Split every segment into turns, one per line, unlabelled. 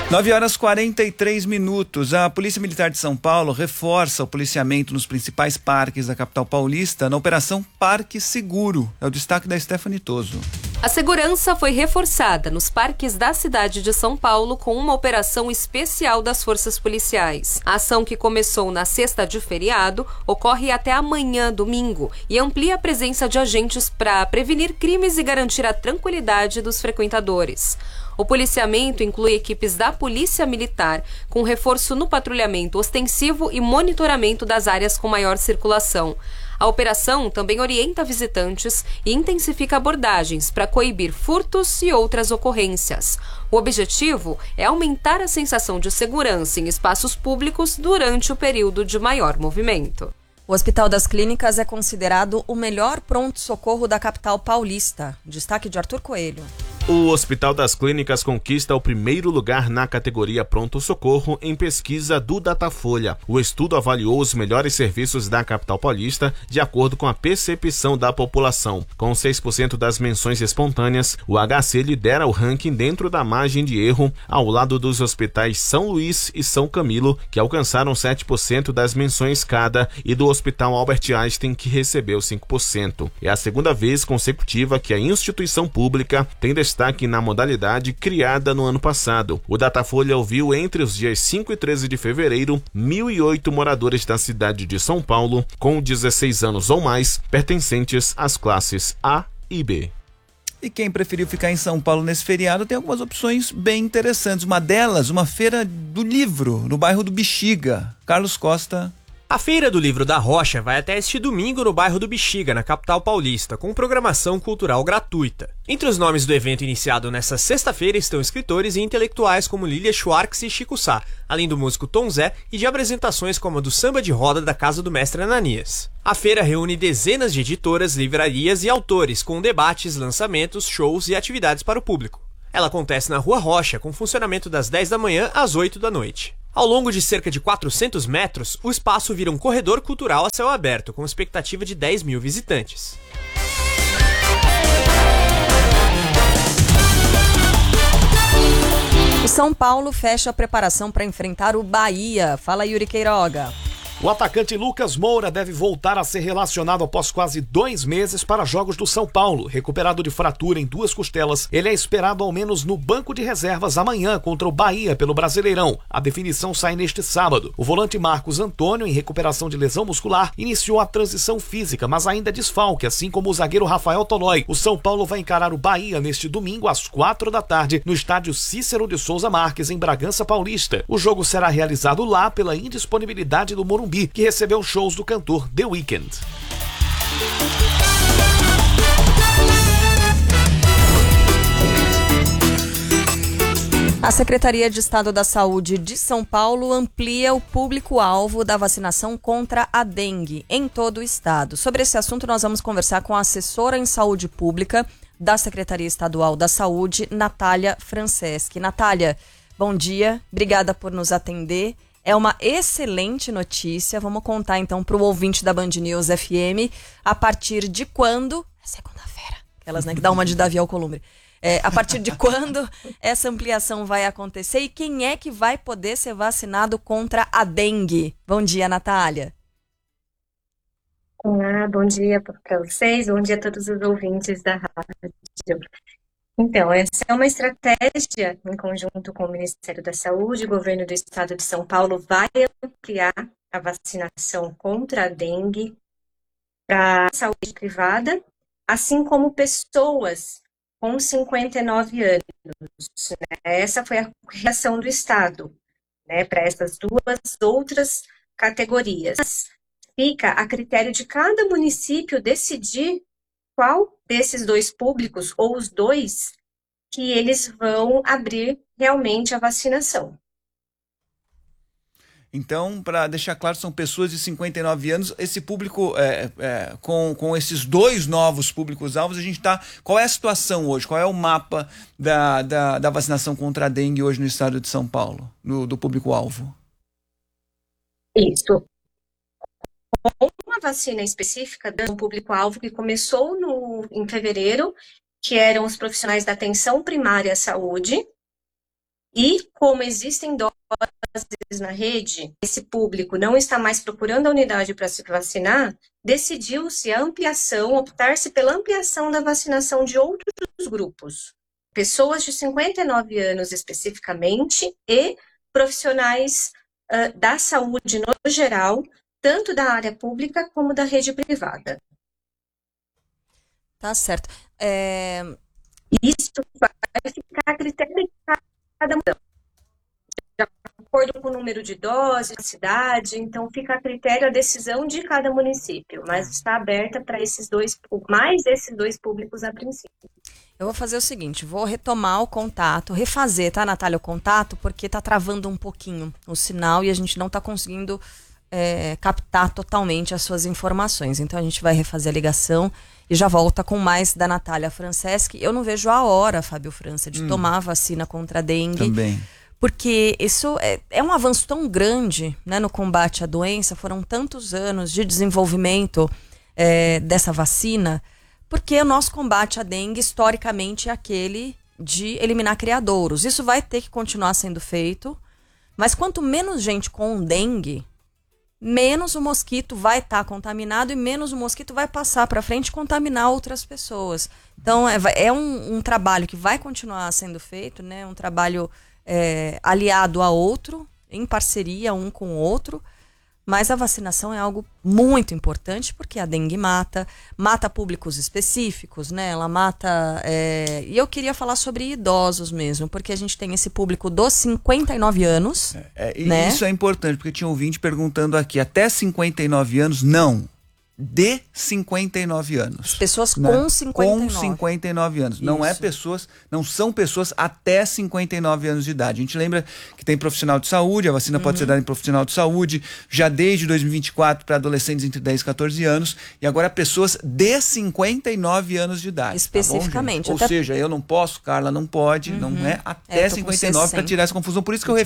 9h43. A Polícia Militar de São Paulo reforça o policiamento nos principais parques da capital paulista na Operação Parque Seguro. É o destaque da Stephanie Toso.
A segurança foi reforçada nos parques da cidade de São Paulo com uma operação especial das forças policiais. A ação, que começou na sexta de feriado, ocorre até amanhã, domingo, e amplia a presença de agentes para prevenir crimes e garantir a tranquilidade dos frequentadores. O policiamento inclui equipes da Polícia Militar, com reforço no patrulhamento ostensivo e monitoramento das áreas com maior circulação. A operação também orienta visitantes e intensifica abordagens para coibir furtos e outras ocorrências. O objetivo é aumentar a sensação de segurança em espaços públicos durante o período de maior movimento.
O Hospital das Clínicas é considerado o melhor pronto-socorro da capital paulista. Destaque de Arthur Coelho.
O Hospital das Clínicas conquista o primeiro lugar na categoria Pronto-Socorro em pesquisa do Datafolha. O estudo avaliou os melhores serviços da capital paulista de acordo com a percepção da população. Com 6% das menções espontâneas, o HC lidera o ranking dentro da margem de erro, ao lado dos hospitais São Luís e São Camilo, que alcançaram 7% das menções cada, e do Hospital Albert Einstein, que recebeu 5%. É a segunda vez consecutiva que a instituição pública tem destaque na modalidade criada no ano passado. O Datafolha ouviu entre os dias 5 e 13 de fevereiro 1.008 moradores da cidade de São Paulo com 16 anos ou mais, pertencentes às classes A e B.
E quem preferiu ficar em São Paulo nesse feriado tem algumas opções bem interessantes. Uma delas, uma feira do livro no bairro do Bexiga. Carlos Costa.
A Feira do Livro da Rocha vai até este domingo no bairro do Bexiga, na capital paulista, com programação cultural gratuita. Entre os nomes do evento iniciado nesta sexta-feira estão escritores e intelectuais como Lilia Schwartz e Chico Sá, além do músico Tom Zé e de apresentações como a do Samba de Roda da Casa do Mestre Ananias. A feira reúne dezenas de editoras, livrarias e autores, com debates, lançamentos, shows e atividades para o público. Ela acontece na Rua Rocha, com funcionamento das 10 da manhã às 8 da noite. Ao longo de cerca de 400 metros, o espaço vira um corredor cultural a céu aberto, com expectativa de 10 mil visitantes.
O São Paulo fecha a preparação para enfrentar o Bahia. Fala, Yuri Queiroga.
O atacante Lucas Moura deve voltar a ser relacionado após quase 2 meses para jogos do São Paulo. Recuperado de fratura em 2 costelas, ele é esperado ao menos no banco de reservas amanhã contra o Bahia pelo Brasileirão. A definição sai neste sábado. O volante Marcos Antônio, em recuperação de lesão muscular, iniciou a transição física, mas ainda desfalque, assim como o zagueiro Rafael Tolói. O São Paulo vai encarar o Bahia neste domingo às 4 da tarde no estádio Cícero de Souza Marques, em Bragança Paulista. O jogo será realizado lá pela indisponibilidade do Morumbi, que recebeu shows do cantor The Weeknd.
A Secretaria de Estado da Saúde de São Paulo amplia o público-alvo da vacinação contra a dengue em todo o estado. Sobre esse assunto, nós vamos conversar com a assessora em saúde pública da Secretaria Estadual da Saúde, Natália Franceschi. Natália, bom dia, obrigada por nos atender. É uma excelente notícia. Vamos contar então para o ouvinte da Band News FM a partir de quando... É segunda-feira. Aquelas, né, que dá uma de Davi Alcolumbre. A partir de quando essa ampliação vai acontecer e quem é que vai poder ser vacinado contra a dengue? Bom dia, Natália.
Olá, bom dia para vocês, bom dia a todos os ouvintes da rádio. Então, essa é uma estratégia em conjunto com o Ministério da Saúde. O governo do estado de São Paulo vai ampliar a vacinação contra a dengue para a saúde privada, assim como pessoas com 59 anos. Né? Essa foi a reação do estado, né, para essas 2 outras categorias. Fica a critério de cada município decidir qual desses 2 públicos, ou os 2, que eles vão abrir realmente a vacinação.
Então, para deixar claro, são pessoas de 59 anos. Esse público, com esses 2 novos públicos-alvos, a gente está... Qual é a situação hoje? Qual é o mapa da vacinação contra a dengue hoje no estado de São Paulo, do público-alvo?
Isso. Uma vacina específica do público-alvo que começou em fevereiro, que eram os profissionais da atenção primária à saúde, E como existem doses na rede, esse público não está mais procurando a unidade para se vacinar, decidiu-se a ampliação, optar-se pela ampliação da vacinação de outros grupos. Pessoas de 59 anos especificamente e profissionais da saúde no geral, tanto da área pública como da rede privada.
Tá certo.
Isso vai ficar a critério de cada um. De acordo com o número de doses, a cidade, então fica a critério a decisão de cada município, mas está aberta para esses dois públicos a princípio.
Eu vou fazer o seguinte, vou retomar o contato, refazer, tá, Natália, o contato, porque tá travando um pouquinho o sinal e a gente não tá conseguindo captar totalmente as suas informações. Então a gente vai refazer a ligação e já volta com mais da Natália Franceschi. Eu não vejo a hora, Fábio França, de tomar a vacina contra a dengue.
Também.
Porque isso é um avanço tão grande, né, no combate à doença. Foram tantos anos de desenvolvimento dessa vacina, porque o nosso combate à dengue, historicamente, é aquele de eliminar criadouros. Isso vai ter que continuar sendo feito, mas quanto menos gente com dengue, menos o mosquito vai estar contaminado e menos o mosquito vai passar para frente e contaminar outras pessoas. Então, é um trabalho que vai continuar sendo feito, né? Um trabalho aliado a outro, em parceria um com o outro, mas a vacinação é algo muito importante, porque a dengue mata públicos específicos, né? Ela mata... E eu queria falar sobre idosos mesmo, porque a gente tem esse público dos 59 anos. Né?
Isso é importante, porque tinha um ouvinte perguntando aqui, até 59 anos, não. De 59 anos.
Pessoas
né?
com 59.
Com 59 anos.
Isso.
Não são pessoas até 59 anos de idade. A gente lembra que tem profissional de saúde, a vacina pode ser dada em profissional de saúde, já desde 2024 para adolescentes entre 10 e 14 anos, e agora pessoas de 59 anos de idade.
Especificamente.
Tá bom, ou seja, eu não posso, Carla não pode, não é até 59 para tirar essa confusão. Por isso que eu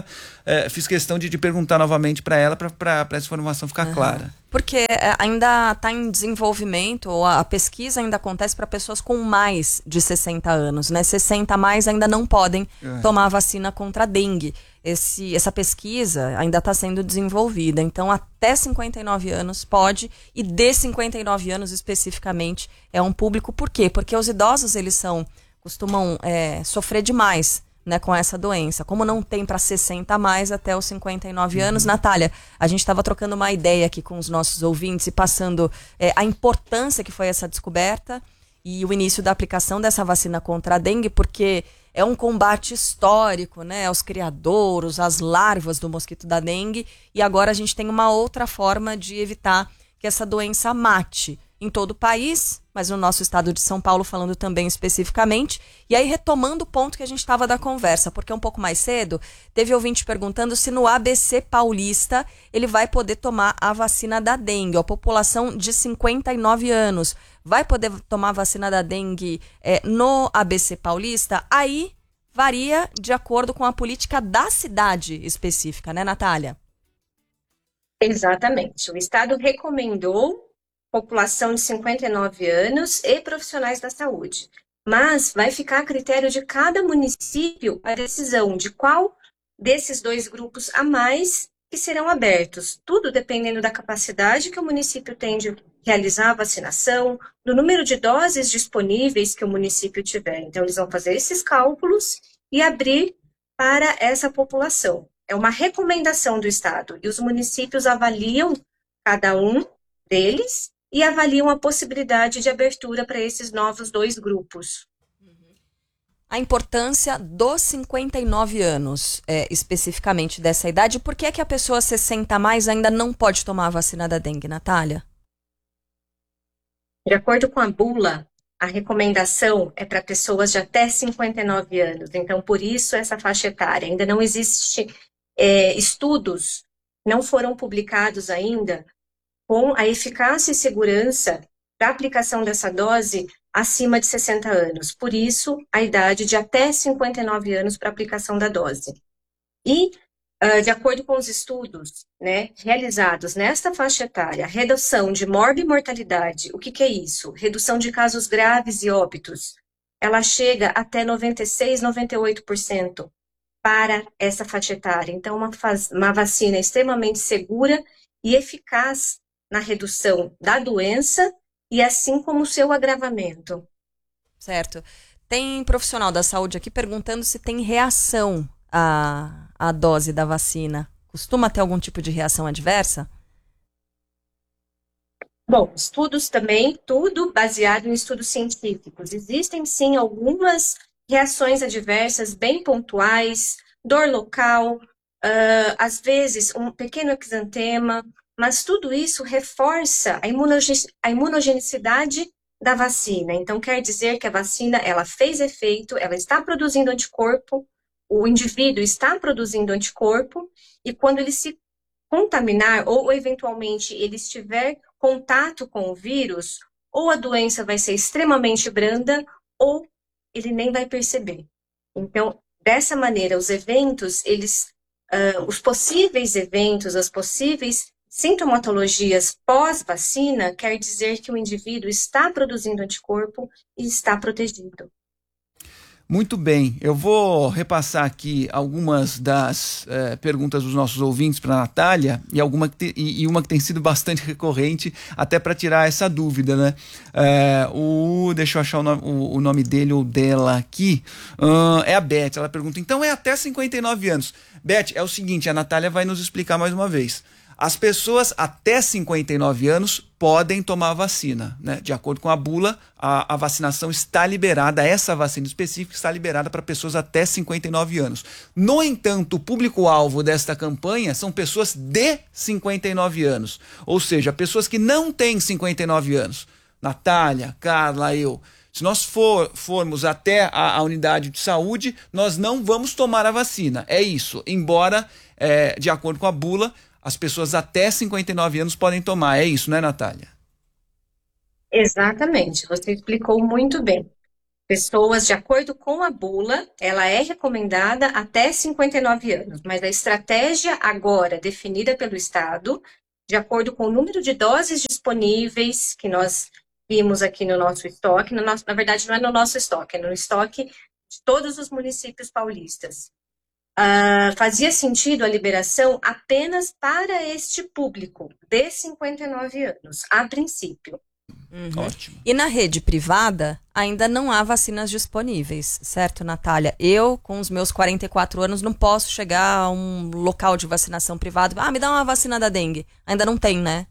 fiz questão de perguntar novamente para ela, para essa informação ficar clara.
Porque ainda está em desenvolvimento, ou a pesquisa ainda acontece para pessoas com mais de 60 anos, né? 60 a mais ainda não podem tomar a vacina contra a dengue. Essa pesquisa ainda está sendo desenvolvida. Então, até 59 anos pode, e de 59 anos especificamente é um público. Por quê? Porque os idosos, eles costumam sofrer demais, né, com essa doença. Como não tem para 60 a mais até os 59 anos, Natália, a gente estava trocando uma ideia aqui com os nossos ouvintes e passando a importância que foi essa descoberta e o início da aplicação dessa vacina contra a dengue, porque é um combate histórico, né, aos criadouros, às larvas do mosquito da dengue, e agora a gente tem uma outra forma de evitar que essa doença mate em todo o país, mas no nosso estado de São Paulo, falando também especificamente. E aí, retomando o ponto que a gente estava da conversa, porque um pouco mais cedo, teve ouvinte perguntando se no ABC Paulista ele vai poder tomar a vacina da dengue. A população de 59 anos vai poder tomar a vacina da dengue no ABC Paulista? Aí varia de acordo com a política da cidade específica, né, Natália?
Exatamente. O Estado recomendou população de 59 anos e profissionais da saúde. Mas vai ficar a critério de cada município a decisão de qual desses dois grupos a mais que serão abertos. Tudo dependendo da capacidade que o município tem de realizar a vacinação, do número de doses disponíveis que o município tiver. Então, eles vão fazer esses cálculos e abrir para essa população. É uma recomendação do Estado. E os municípios avaliam cada um deles e avaliam a possibilidade de abertura para esses novos dois grupos.
A importância dos 59 anos, especificamente dessa idade, por que é que a pessoa 60 a mais ainda não pode tomar a vacina da dengue, Natália?
De acordo com a bula, a recomendação é para pessoas de até 59 anos. Então, por isso, essa faixa etária. Ainda não existe estudos, não foram publicados ainda, com a eficácia e segurança da aplicação dessa dose acima de 60 anos. Por isso, a idade de até 59 anos para aplicação da dose. E, de acordo com os estudos, né, realizados nesta faixa etária, redução de morbimortalidade, o que é isso? Redução de casos graves e óbitos. Ela chega até 96%, 98% para essa faixa etária. Então, uma vacina extremamente segura e eficaz na redução da doença e assim como o seu agravamento.
Certo. Tem profissional da saúde aqui perguntando se tem reação à dose da vacina. Costuma ter algum tipo de reação adversa?
Bom, estudos também, tudo baseado em estudos científicos. Existem, sim, algumas reações adversas bem pontuais, dor local, às vezes um pequeno exantema, mas tudo isso reforça a imunogenicidade da vacina. Então, quer dizer que a vacina, ela fez efeito, ela está produzindo anticorpo, o indivíduo está produzindo anticorpo, e quando ele se contaminar ou eventualmente ele estiver contato com o vírus, ou a doença vai ser extremamente branda, ou ele nem vai perceber. Então, dessa maneira, os eventos, os possíveis eventos, as possíveis sintomatologias pós-vacina, quer dizer que o indivíduo está produzindo anticorpo e está protegido.
Muito bem, eu vou repassar aqui algumas das perguntas dos nossos ouvintes para a Natália e uma que tem sido bastante recorrente, até para tirar essa dúvida, né? Deixa eu achar o nome dele ou dela aqui. É a Beth, ela pergunta, então é até 59 anos. Beth, é o seguinte, a Natália vai nos explicar mais uma vez. As pessoas até 59 anos podem tomar a vacina, né? De acordo com a bula, a vacinação está liberada, essa vacina específica está liberada para pessoas até 59 anos. No entanto, o público-alvo desta campanha são pessoas de 59 anos, ou seja, pessoas que não têm 59 anos. Natália, Carla, eu. Se nós formos até a unidade de saúde, nós não vamos tomar a vacina. É isso, embora, de acordo com a bula, as pessoas até 59 anos podem tomar. É isso, né, Natália?
Exatamente, você explicou muito bem. Pessoas, de acordo com a bula, ela é recomendada até 59 anos, mas a estratégia agora definida pelo Estado, de acordo com o número de doses disponíveis que nós vimos aqui no nosso estoque, na verdade não é no nosso estoque, é no estoque de todos os municípios paulistas. Fazia sentido a liberação apenas para este público de 59 anos, a princípio.
Uhum.
Ótimo.
E na rede privada, ainda não há vacinas disponíveis, certo, Natália? Eu, com os meus 44 anos, não posso chegar a um local de vacinação privado. Me dá uma vacina da dengue. Ainda não tem, né?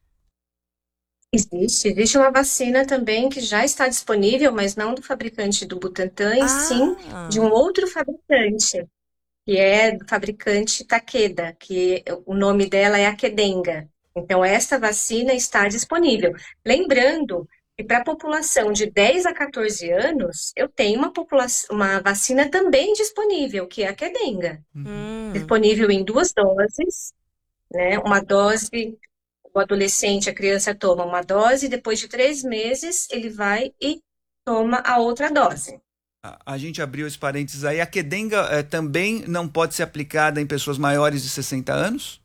Existe uma vacina também que já está disponível, mas não do fabricante do Butantan, e sim de um outro fabricante, que é do fabricante Takeda, que o nome dela é Akedenga. Então, essa vacina está disponível. Lembrando que para a população de 10 a 14 anos, eu tenho uma vacina também disponível, que é a Akedenga. Disponível em 2 doses, né? Uma dose, o adolescente, a criança toma uma dose, depois de 3 meses, ele vai e toma a outra dose.
A gente abriu esse parênteses aí. A Akedenga também não pode ser aplicada em pessoas maiores de 60 anos?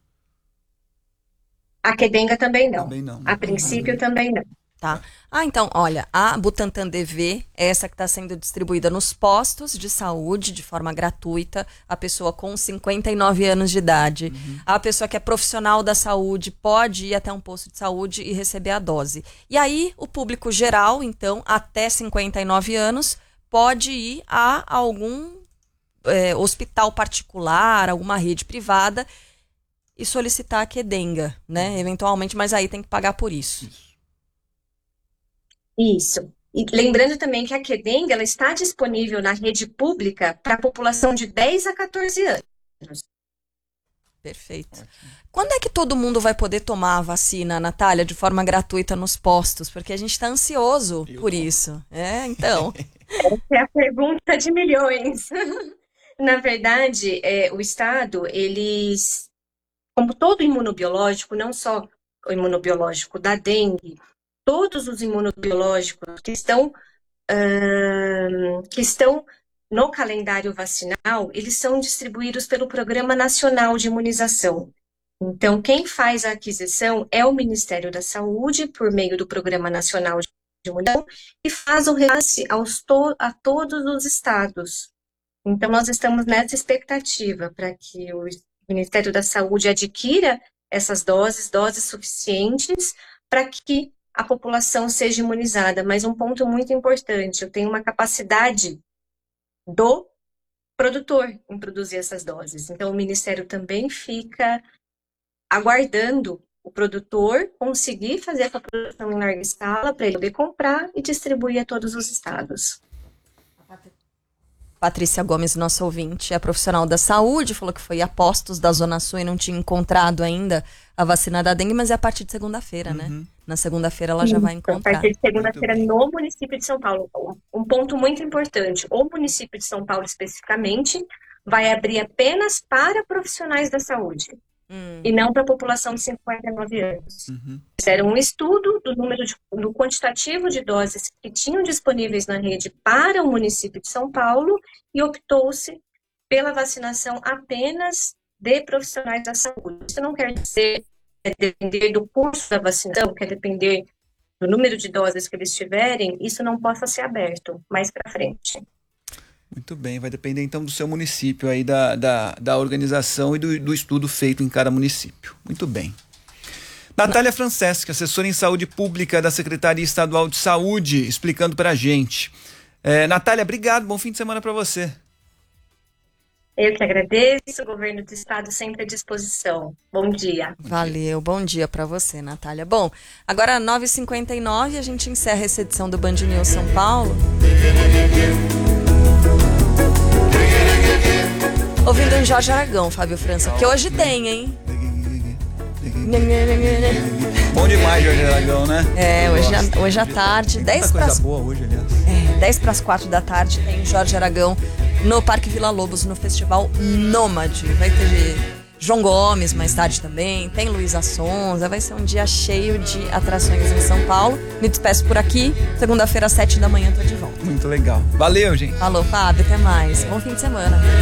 A Akedenga também não.
Também não.
A princípio também não.
Tá. Então, olha, a Butantan DV é essa que está sendo distribuída nos postos de saúde de forma gratuita, a pessoa com 59 anos de idade. A pessoa que é profissional da saúde pode ir até um posto de saúde e receber a dose. E aí, o público geral, então, até 59 anos, pode ir a algum hospital particular, alguma rede privada e solicitar a Akedenga, né? Eventualmente, mas aí tem que pagar por isso.
Isso. E lembrando também que a Akedenga, ela está disponível na rede pública para a população de 10 a 14 anos.
Perfeito. Ótimo. Quando é que todo mundo vai poder tomar a vacina, Natália, de forma gratuita nos postos? Porque a gente está ansioso por isso. Então.
Essa é a pergunta de milhões. Na verdade, o Estado, como todo imunobiológico, não só o imunobiológico da dengue, todos os imunobiológicos que estão no calendário vacinal, eles são distribuídos pelo Programa Nacional de Imunização. Então, quem faz a aquisição é o Ministério da Saúde, por meio do Programa Nacional de Imunização, e faz o repasse a todos os estados. Então, nós estamos nessa expectativa para que o Ministério da Saúde adquira essas doses suficientes para que a população seja imunizada. Mas um ponto muito importante, eu tenho uma capacidade do produtor em produzir essas doses. Então, o Ministério também fica aguardando o produtor conseguir fazer essa produção em larga escala para ele poder comprar e distribuir a todos os estados.
Patrícia Gomes, nossa ouvinte, é profissional da saúde, falou que foi a postos da Zona Sul e não tinha encontrado ainda a vacina da dengue, mas é a partir de segunda-feira, né? Na segunda-feira ela já vai encontrar.
A partir de segunda-feira no município de São Paulo. Um ponto muito importante, o município de São Paulo especificamente vai abrir apenas para profissionais da saúde. E não para a população de 59 anos. Fizeram um estudo do quantitativo de doses que tinham disponíveis na rede para o município de São Paulo e optou-se pela vacinação apenas de profissionais da saúde. Isso não quer dizer que depender do curso da vacinação, quer depender do número de doses que eles tiverem, isso não possa ser aberto mais para frente.
Muito bem, vai depender então do seu município aí, da organização e do estudo feito em cada município. Muito bem. Natália Franceschi, assessora em saúde pública da Secretaria Estadual de Saúde, explicando pra gente. Natália, obrigado, bom fim de semana para você.
Eu que agradeço, o governo do estado sempre à disposição. Bom dia.
Valeu, bom dia para você, Natália. Bom, agora 9h59 a gente encerra essa edição do Band News São Paulo. Ouvindo um Jorge Aragão, Fábio França, que hoje tem, hein?
Bom demais, Jorge Aragão, né?
Hoje à tarde, 10 para as 4 da tarde, tem Jorge Aragão no Parque Vila Lobos, no Festival Nômade. Vai ter João Gomes mais tarde também, tem Luísa Sonza, vai ser um dia cheio de atrações em São Paulo. Me despeço por aqui, segunda-feira às 7 da manhã tô de volta.
Muito legal. Valeu, gente.
Falou, Fábio, até mais. Bom fim de semana.